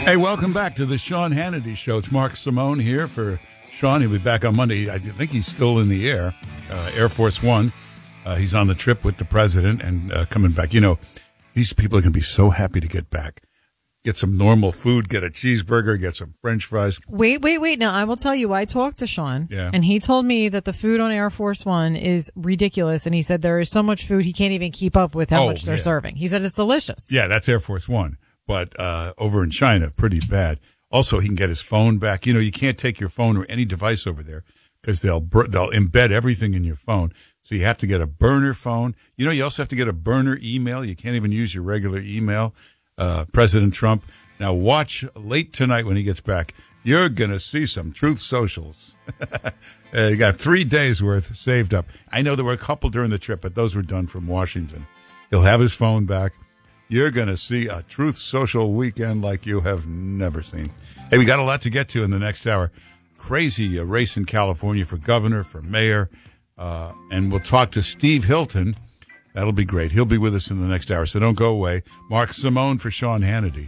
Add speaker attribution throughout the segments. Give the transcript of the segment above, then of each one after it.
Speaker 1: Hey, welcome back to the Sean Hannity Show. It's Mark Simone here for Sean. He'll be back on Monday. I think he's still in the air, Air Force One. He's on the trip with the president and coming back. You know, these people are going to be so happy to get back. Get some normal food, get a cheeseburger, get some French fries.
Speaker 2: Wait. Now, I will tell you, I talked to Sean, and he told me that the food on Air Force One is ridiculous, and he said there is so much food he can't even keep up with how much they're serving. He said it's delicious.
Speaker 1: Yeah, that's Air Force One. But over in China, pretty bad. Also, he can get his phone back. You know, you can't take your phone or any device over there because they'll embed everything in your phone. So you have to get a burner phone. You know, you also have to get a burner email. You can't even use your regular email. President Trump. Now watch late tonight when he gets back. You're going to see some Truth Socials. You got 3 days worth saved up. I know there were a couple during the trip, but those were done from Washington. He'll have his phone back. You're going to see a Truth Social weekend like you have never seen. Hey, we got a lot to get to in the next hour. Crazy race in California for governor, for mayor. And we'll talk to Steve Hilton. That'll be great. He'll be with us in the next hour, so don't go away. Mark Simone for Sean Hannity.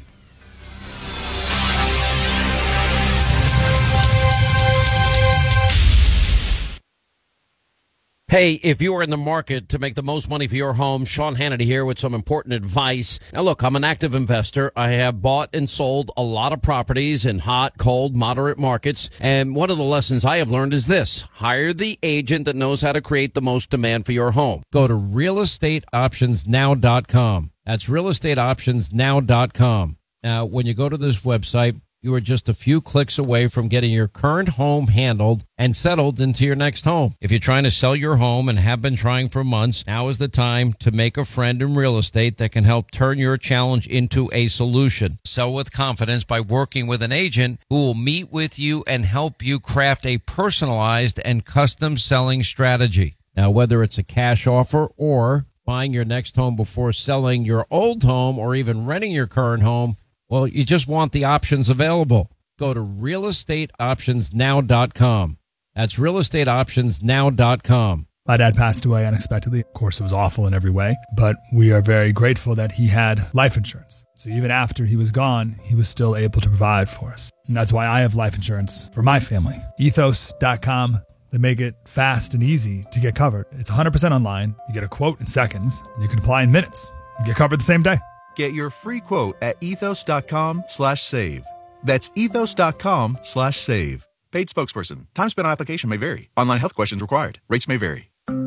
Speaker 3: Hey, if you are in the market to make the most money for your home, Sean Hannity here with some important advice. Now, look, I'm an active investor. I have bought and sold a lot of properties in hot, cold, moderate markets. And one of the lessons I have learned is this. Hire the agent that knows how to create the most demand for your home. Go to realestateoptionsnow.com. That's realestateoptionsnow.com. Now, when you go to this website, you are just a few clicks away from getting your current home handled and settled into your next home. If you're trying to sell your home and have been trying for months, now is the time to make a friend in real estate that can help turn your challenge into a solution. Sell with confidence by working with an agent who will meet with you and help you craft a personalized and custom selling strategy. Now, whether it's a cash offer or buying your next home before selling your old home or even renting your current home, well, you just want the options available. Go to realestateoptionsnow.com. That's realestateoptionsnow.com.
Speaker 4: My dad passed away unexpectedly. Of course, it was awful in every way, but we are very grateful that he had life insurance. So even after he was gone, he was still able to provide for us. And that's why I have life insurance for my family. Ethos.com. They make it fast and easy to get covered. It's 100% online. You get a quote in seconds. And you can apply in minutes. You get covered the same day.
Speaker 5: Get your free quote at ethos.com/save. That's ethos.com/save. Paid spokesperson. Time spent on application may vary. Online health questions required. Rates may vary.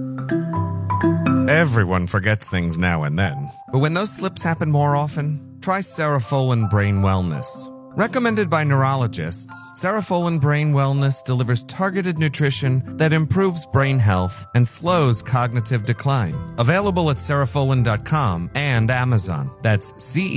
Speaker 6: Everyone forgets things now and then. But when those slips happen more often, try Cerefolin Brain Wellness. Recommended by neurologists, Cerefolin Brain Wellness delivers targeted nutrition that improves brain health and slows cognitive decline. Available at cerefolin.com and Amazon. That's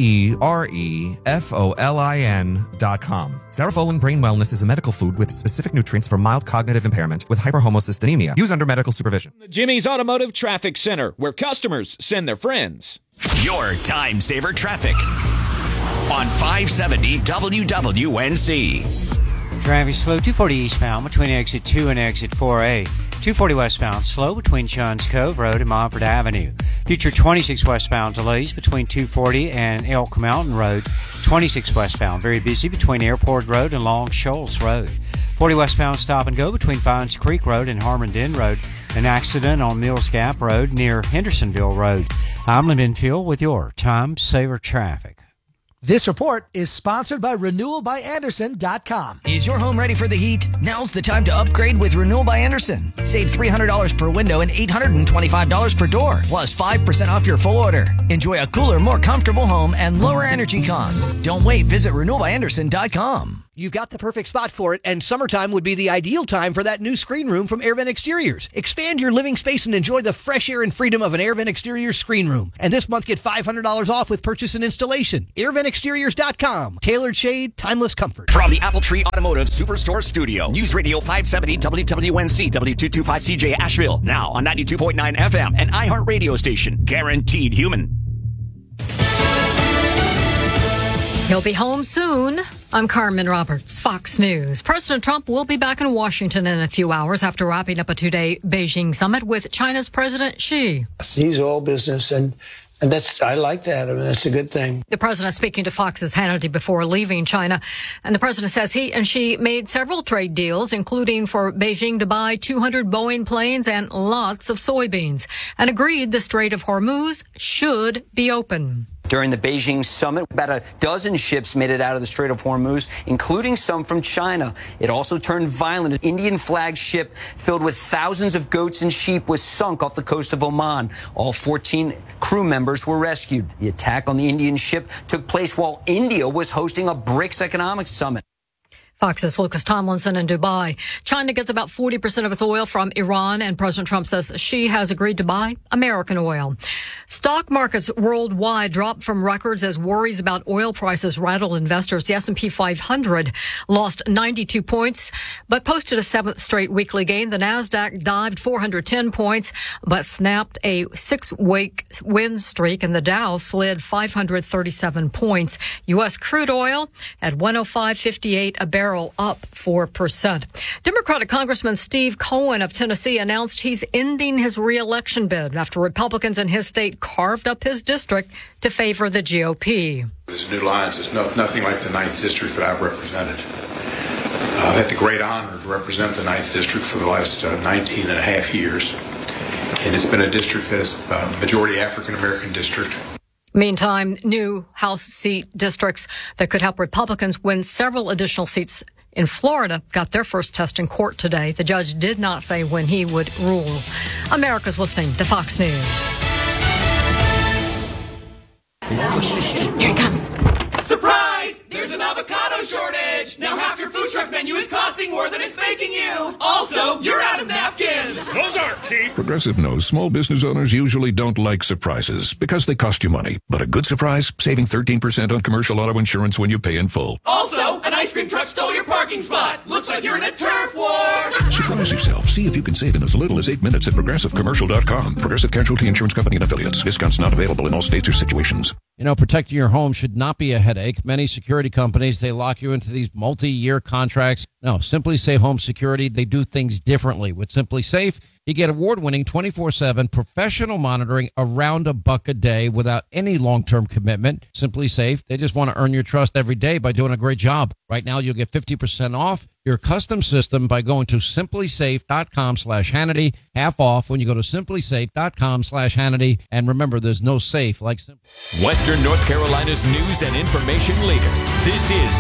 Speaker 6: CEREFOLIN.com. Cerefolin Brain Wellness is a medical food with specific nutrients for mild cognitive impairment with hyperhomocystinemia. Use under medical supervision.
Speaker 7: The Jimmy's Automotive Traffic Center, where customers send their friends.
Speaker 8: Your time saver traffic on 570 WWNC.
Speaker 9: Traffic slow 240 eastbound between exit 2 and exit 4A. 240 westbound slow between Johns Cove Road and Montford Avenue. Future 26 westbound delays between 240 and Elk Mountain Road. 26 westbound very busy between Airport Road and Long Shoals Road. 40 westbound stop and go between Fines Creek Road and Harmondin Road. An accident on Mills Gap Road near Hendersonville Road. I'm Lynn Benfield with your Time Saver Traffic.
Speaker 10: This report is sponsored by RenewalByAnderson.com.
Speaker 11: Is your home ready for the heat? Now's the time to upgrade with Renewal by Anderson. Save $300 per window and $825 per door, plus 5% off your full order. Enjoy a cooler, more comfortable home and lower energy costs. Don't wait. Visit RenewalByAnderson.com.
Speaker 10: You've got the perfect spot for it, and summertime would be the ideal time for that new screen room from AirVent Exteriors. Expand your living space and enjoy the fresh air and freedom of an AirVent Exteriors screen room. And this month, get $500 off with purchase and installation. AirVentExteriors.com. Tailored shade, timeless comfort.
Speaker 8: From the Apple Tree Automotive Superstore Studio, News Radio 570 WWNC, W225CJ Asheville, now on 92.9 FM, and iHeart Radio station, guaranteed human.
Speaker 12: He'll be home soon. I'm Carmen Roberts, Fox News. President Trump will be back in Washington in a few hours after wrapping up a two-day Beijing summit with China's President Xi.
Speaker 13: He's all business, and And I like that. I mean, that's a good thing.
Speaker 12: The president speaking to Fox's Hannity before leaving China. And the president says he and she made several trade deals, including for Beijing to buy 200 Boeing planes and lots of soybeans, and agreed the Strait of Hormuz should be open.
Speaker 14: During the Beijing summit, about a dozen ships made it out of the Strait of Hormuz, including some from China. It also turned violent. An Indian flag ship filled with thousands of goats and sheep was sunk off the coast of Oman. All 14 crew members were rescued. The attack on the Indian ship took place while India was hosting a BRICS economic summit.
Speaker 12: Fox's Lucas Tomlinson in Dubai. China gets about 40% of its oil from Iran, and President Trump says she has agreed to buy American oil. Stock markets worldwide dropped from records as worries about oil prices rattled investors. The S&P 500 lost 92 points, but posted a seventh straight weekly gain. The Nasdaq dived 410 points, but snapped a 6-week win streak, and the Dow slid 537 points. U.S. crude oil at $105.58 a barrel, up 4%. Democratic Congressman Steve Cohen of Tennessee announced he's ending his re-election bid after Republicans in his state carved up his district to favor the GOP.
Speaker 15: This new lines is nothing like the 9th District that I've represented. I've had the great honor to represent the 9th District for the last 19 and a half years. And it's been a district that is a majority African-American district.
Speaker 12: Meantime, new House seat districts that could help Republicans win several additional seats in Florida got their first test in court today. The judge did not say when he would rule. America's listening to Fox News.
Speaker 16: Here it comes. Surprise! There's an avocado shortage! Now half your food truck menu is costing more than it's making you! Also, you're out of napkins!
Speaker 17: Those aren't cheap! Progressive knows small business owners usually don't like surprises because they cost you money. But a good surprise? Saving 13% on commercial auto insurance when you pay in full.
Speaker 16: Also, an ice cream truck stole your parking spot! Looks like you're in a turf war!
Speaker 17: Surprise yourself. See if you can save in as little as 8 minutes at ProgressiveCommercial.com. Progressive Casualty Insurance Company and Affiliates. Discounts not available in all states or situations.
Speaker 3: You know, protecting your home should not be a headache. Many security companies, they lock you into these multi-year contracts. No, Simply Safe Home Security, they do things differently. With Simply Safe, you get award-winning 24/7 professional monitoring around $1 a day without any long-term commitment. Simply Safe, they just want to earn your trust every day by doing a great job. Right now, you'll get 50% off your custom system by going to simplysafe.com/Hannity. Half off when you go to simplysafe.com/Hannity. And remember, there's no safe like Simply.
Speaker 7: Western North Carolina's news and information leader. This is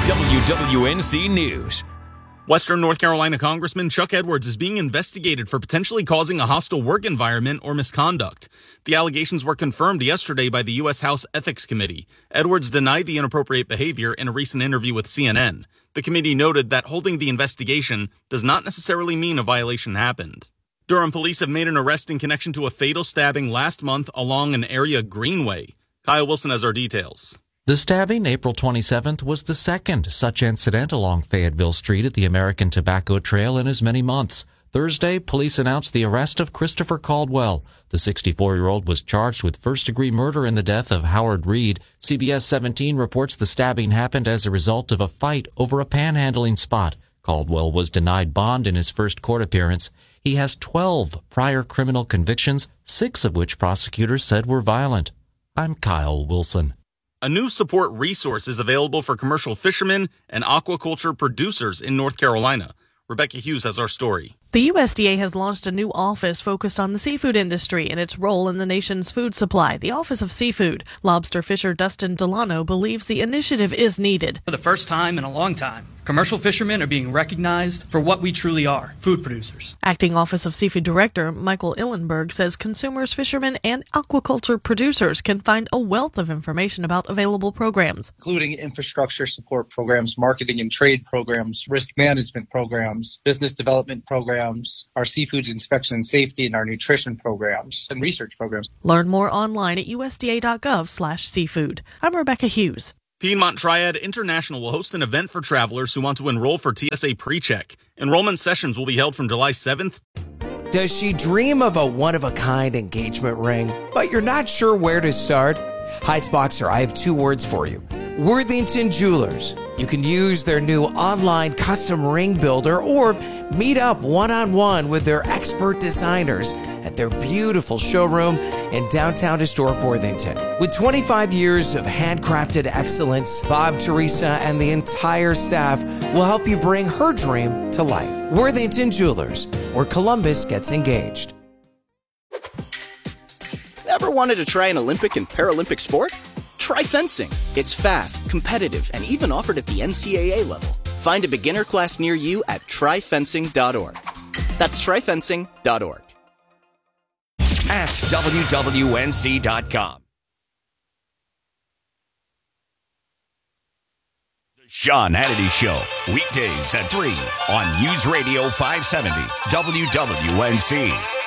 Speaker 7: WWNC News.
Speaker 18: Western North Carolina Congressman Chuck Edwards is being investigated for potentially causing a hostile work environment or misconduct. The allegations were confirmed yesterday by the U.S. House Ethics Committee. Edwards denied the inappropriate behavior in a recent interview with CNN. The committee noted that holding the investigation does not necessarily mean a violation happened. Durham police have made an arrest in connection to a fatal stabbing last month along an area greenway. Kyle Wilson has our details.
Speaker 19: The stabbing, April 27th, was the second such incident along Fayetteville Street at the American Tobacco Trail in as many months. Thursday, police announced the arrest of Christopher Caldwell. The 64-year-old was charged with first-degree murder in the death of Howard Reed. CBS 17 reports the stabbing happened as a result of a fight over a panhandling spot. Caldwell was denied bond in his first court appearance. He has 12 prior criminal convictions, 6 of which prosecutors said were violent. I'm Kyle Wilson.
Speaker 18: A new support resource is available for commercial fishermen and aquaculture producers in North Carolina. Rebecca Hughes has our story.
Speaker 20: The USDA has launched a new office focused on the seafood industry and its role in the nation's food supply, the Office of Seafood. Lobster fisher Dustin Delano believes the initiative is needed.
Speaker 21: For the first time in a long time, commercial fishermen are being recognized for what we truly are, food producers.
Speaker 20: Acting Office of Seafood Director Michael Illenberg says consumers, fishermen, and aquaculture producers can find a wealth of information about available programs,
Speaker 22: including infrastructure support programs, marketing and trade programs, risk management programs, business development programs, our seafood inspection and safety, and our nutrition programs and research programs.
Speaker 20: Learn more online at usda.gov/seafood. I'm Rebecca Hughes.
Speaker 18: Piedmont Triad International will host an event for travelers who want to enroll for TSA PreCheck. Enrollment sessions will be held from July 7th.
Speaker 23: Does she dream of a one-of-a-kind engagement ring, but you're not sure where to start? Heights Boxer, I have 2 words for you. Worthington Jewelers. You can use their new online custom ring builder or meet up one-on-one with their expert designers at their beautiful showroom in downtown historic Worthington. With 25 years of handcrafted excellence, Bob, Teresa, and the entire staff will help you bring her dream to life. Worthington Jewelers, where Columbus gets engaged.
Speaker 1: Ever wanted to try an Olympic and Paralympic sport? Try fencing. It's fast, competitive, and even offered at the NCAA level. Find a beginner class near you at tryfencing.org. That's tryfencing.org.
Speaker 8: At WWNC.com. The Sean Hannity Show, weekdays at 3 on News Radio 570 WWNC.